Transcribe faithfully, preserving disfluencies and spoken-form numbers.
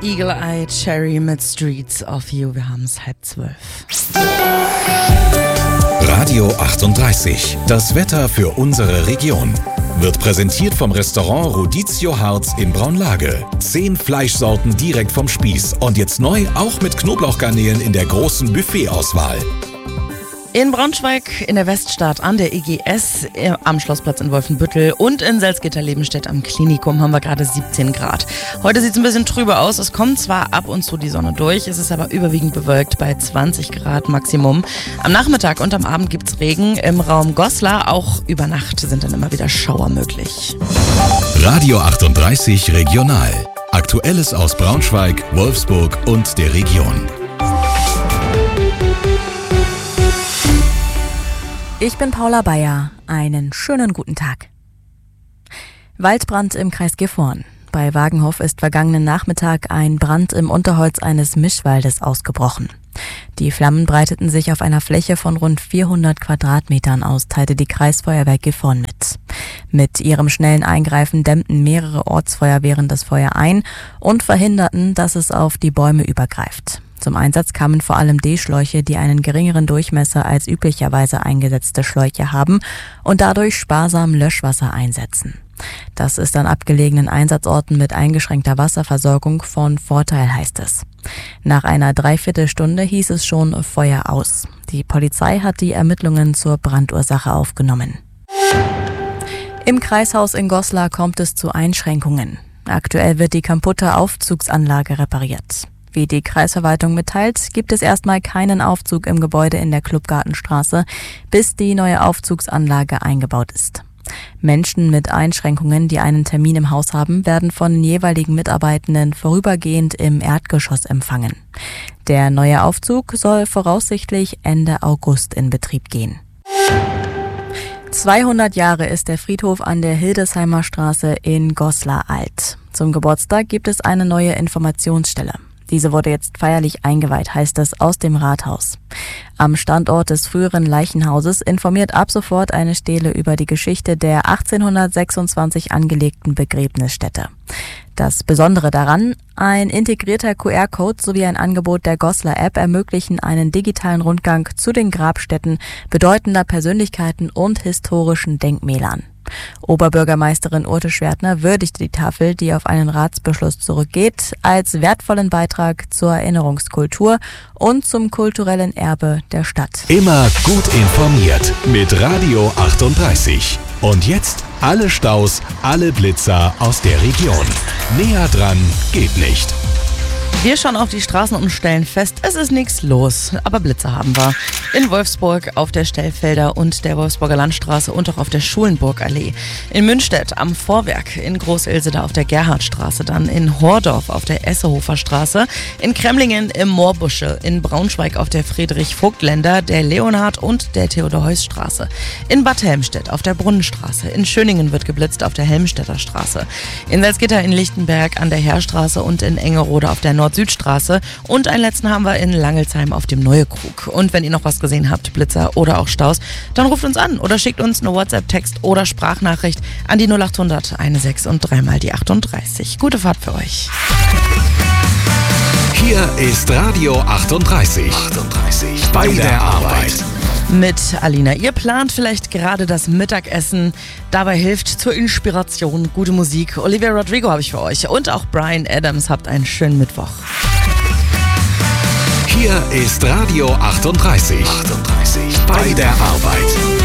Eagle-Eye Cherry mit Streets of You. Wir haben es halb zwölf. Radio achtunddreißig. Das Wetter für unsere Region. Wird präsentiert vom Restaurant Rodizio Harz in Braunlage. Zehn Fleischsorten direkt vom Spieß. Und jetzt neu auch mit Knoblauchgarnelen in der großen Buffetauswahl. In Braunschweig, in der Weststadt, an der E G S, am Schlossplatz in Wolfenbüttel und in Salzgitter-Lebenstedt am Klinikum haben wir gerade siebzehn Grad. Heute sieht es ein bisschen trübe aus. Es kommt zwar ab und zu die Sonne durch, es ist aber überwiegend bewölkt bei zwanzig Grad Maximum. Am Nachmittag und am Abend gibt es Regen im Raum Goslar. Auch über Nacht sind dann immer wieder Schauer möglich. Radio achtunddreißig Regional. Aktuelles aus Braunschweig, Wolfsburg und der Region. Ich bin Paula Bayer. Einen schönen guten Tag. Waldbrand im Kreis Gifhorn. Bei Wagenhof ist vergangenen Nachmittag ein Brand im Unterholz eines Mischwaldes ausgebrochen. Die Flammen breiteten sich auf einer Fläche von rund vierhundert Quadratmetern aus, teilte die Kreisfeuerwehr Gifhorn mit. Mit ihrem schnellen Eingreifen dämmten mehrere Ortsfeuerwehren das Feuer ein und verhinderten, dass es auf die Bäume übergreift. Zum Einsatz kamen vor allem D-Schläuche, die einen geringeren Durchmesser als üblicherweise eingesetzte Schläuche haben und dadurch sparsam Löschwasser einsetzen. Das ist an abgelegenen Einsatzorten mit eingeschränkter Wasserversorgung von Vorteil, heißt es. Nach einer Dreiviertelstunde hieß es schon Feuer aus. Die Polizei hat die Ermittlungen zur Brandursache aufgenommen. Im Kreishaus in Goslar kommt es zu Einschränkungen. Aktuell wird die kaputte Aufzugsanlage repariert. Wie die Kreisverwaltung mitteilt, gibt es erstmal keinen Aufzug im Gebäude in der Klubgartenstraße, bis die neue Aufzugsanlage eingebaut ist. Menschen mit Einschränkungen, die einen Termin im Haus haben, werden von den jeweiligen Mitarbeitenden vorübergehend im Erdgeschoss empfangen. Der neue Aufzug soll voraussichtlich Ende August in Betrieb gehen. zweihundert Jahre ist der Friedhof an der Hildesheimer Straße in Goslar alt. Zum Geburtstag gibt es eine neue Informationsstelle. Diese wurde jetzt feierlich eingeweiht, heißt es aus dem Rathaus. Am Standort des früheren Leichenhauses informiert ab sofort eine Stele über die Geschichte der achtzehnhundertsechsundzwanzig angelegten Begräbnisstätte. Das Besondere daran, ein integrierter Q R-Code sowie ein Angebot der Goslar-App ermöglichen einen digitalen Rundgang zu den Grabstätten bedeutender Persönlichkeiten und historischen Denkmälern. Oberbürgermeisterin Urte Schwertner würdigte die Tafel, die auf einen Ratsbeschluss zurückgeht, als wertvollen Beitrag zur Erinnerungskultur und zum kulturellen Erbe der Stadt. Immer gut informiert mit Radio achtunddreißig. Und jetzt alle Staus, alle Blitzer aus der Region. Näher dran geht nicht. Wir schauen auf die Straßen und stellen fest, es ist nichts los, aber Blitze haben wir. In Wolfsburg auf der Stellfelder und der Wolfsburger Landstraße und auch auf der Schulenburgallee. In Münstedt am Vorwerk, in Groß-Ilsede auf der Gerhardstraße, dann in Hordorf auf der Essehofer Straße, in Kremlingen im Moorbusche, in Braunschweig auf der Friedrich-Vogt-Länder, der Leonhard- und der Theodor-Heuss-Straße, in Bad Helmstedt auf der Brunnenstraße, in Schöningen wird geblitzt auf der Helmstedter Straße, in Salzgitter in Lichtenberg an der Heerstraße und in Engerode auf der Nord-Süd-Straße und einen letzten haben wir in Langelsheim auf dem Neuekrug. Und wenn ihr noch was gesehen habt, Blitzer oder auch Staus, dann ruft uns an oder schickt uns eine WhatsApp-Text oder Sprachnachricht an die null acht hundert sechzehn und dreimal die achtunddreißig. Gute Fahrt für euch. Hier ist Radio achtunddreißig. achtunddreißig bei der Arbeit. Mit Alina. Ihr plant vielleicht gerade das Mittagessen. Dabei hilft zur Inspiration gute Musik. Olivia Rodrigo habe ich für euch. Und auch Bryan Adams. Habt einen schönen Mittwoch. Hier ist Radio achtunddreißig. achtunddreißig bei der Arbeit.